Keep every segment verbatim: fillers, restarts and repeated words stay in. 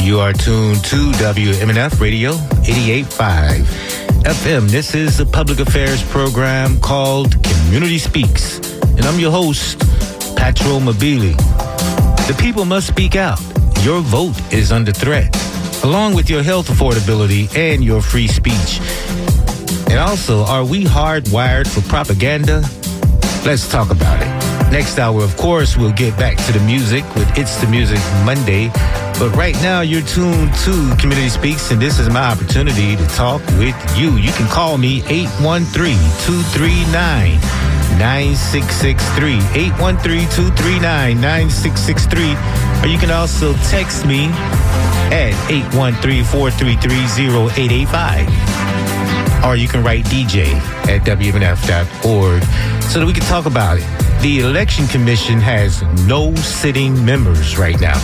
You are tuned to W M N F Radio eighty-eight point five F M. This is a public affairs program called Community Speaks. And I'm your host, Patro Mobili. The people must speak out. Your vote is under threat, along with your health affordability and your free speech. And also, are we hardwired for propaganda? Let's talk about it. Next hour, of course, we'll get back to the music with It's the Music Monday. But right now, you're tuned to Community Speaks, and this is my opportunity to talk with you. You can call me eight one three, two three nine, nine six six three, eight one three, two three nine, nine six six three, or you can also text me at eight one three, four three three, zero eight eight five. Or you can write D J at W M N F dot org so that we can talk about it. The Election Commission has no sitting members right now.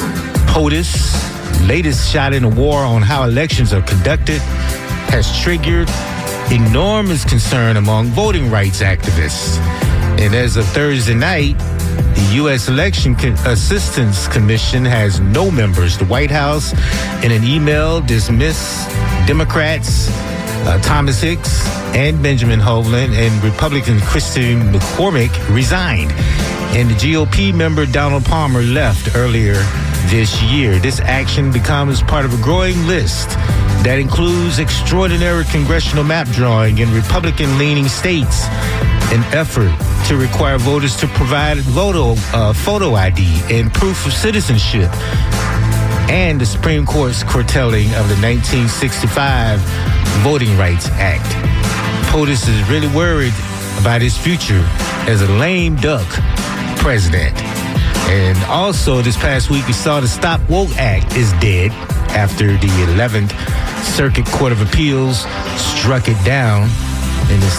POTUS, latest shot in a war on how elections are conducted, has triggered enormous concern among voting rights activists. And as of Thursday night, the U S Election Con- Assistance Commission has no members. The White House, in an email, dismissed Democrats uh, Thomas Hicks and Benjamin Hovland, and Republican Christy McCormick resigned. And the G O P member Donald Palmer left earlier this year. This action becomes part of a growing list that includes extraordinary congressional map drawing in Republican-leaning states, an effort to require voters to provide photo, uh, photo I D and proof of citizenship, and the Supreme Court's curtailing of the nineteen sixty-five Voting Rights Act. POTUS is really worried about his future as a lame duck president. And also, this past week, we saw the Stop Woke Act is dead after the eleventh Circuit Court of Appeals struck it down in the